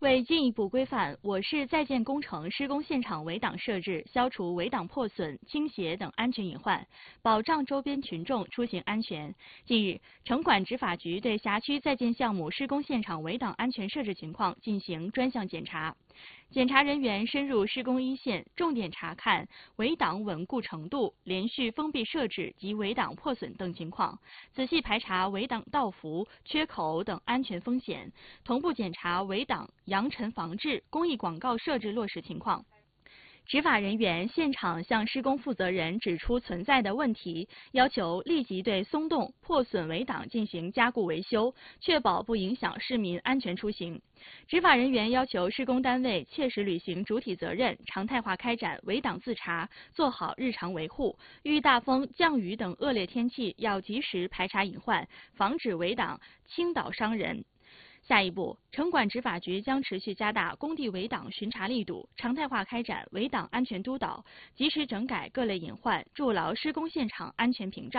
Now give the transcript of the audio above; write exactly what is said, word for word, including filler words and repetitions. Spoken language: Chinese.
为进一步规范我市在建工程施工现场围挡设置，消除围挡破损、倾斜等安全隐患，保障周边群众出行安全，近日，城管执法局对辖区在建项目施工现场围挡安全设置情况进行专项检查。检查人员深入施工一线，重点查看围挡稳固程度、连续封闭设置及围挡破损等情况，仔细排查围挡道幅、缺口等安全风险，同步检查围挡扬尘防治、公益广告设置落实情况。执法人员现场向施工负责人指出存在的问题，要求立即对松动、破损围挡进行加固维修，确保不影响市民安全出行。执法人员要求施工单位切实履行主体责任，常态化开展围挡自查，做好日常维护。遇大风、降雨等恶劣天气，要及时排查隐患，防止围挡倾倒伤人。下一步，城管执法局将持续加大工地围挡巡查力度，常态化开展围挡安全督导，及时整改各类隐患，筑牢施工现场安全屏障。